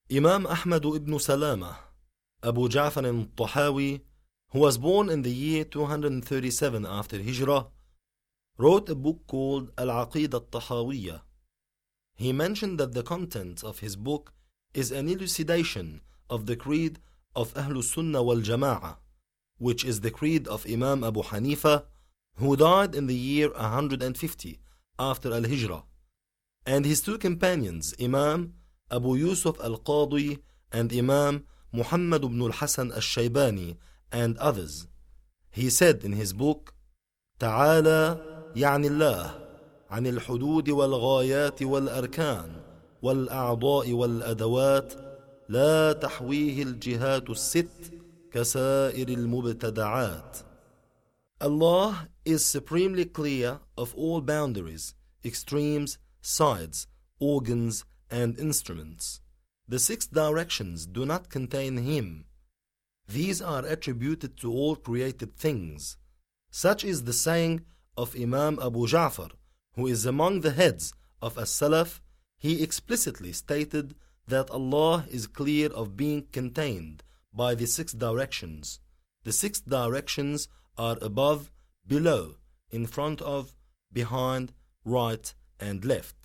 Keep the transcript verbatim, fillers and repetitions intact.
Imam Ahmad ibn Salama, Abu Ja'far al-Tahawi, who was born in the year two hundred thirty-seven after Hijrah, wrote a book called Al-Aqidah al-Tahawiyya. He mentioned that the content of his book is an elucidation of the creed of Ahlul Sunnah wal Jama'ah, which is the creed of Imam Abu Hanifa, who died in the year one hundred fifty after Al-Hijrah, and his two companions, Imam Abu Yusuf al-Qadi and Imam Muhammad ibn al-Hasan al-Shaybani and others. He said in his book, تعالى يعني الله عن الحدود والغايات والأركان والأعضاء والأدوات لا تحويه الجهات الست كسائر المبتدعات. Allah is supremely clear of all boundaries, extremes, sides, organs, and instruments. The six directions do not contain Him. These are attributed to all created things. Such is the saying of Imam Abu Ja'far, who is among the heads of As-Salaf. He explicitly stated that Allah is clear of being contained by the six directions. The six directions are above, below, in front of, behind, right, and left.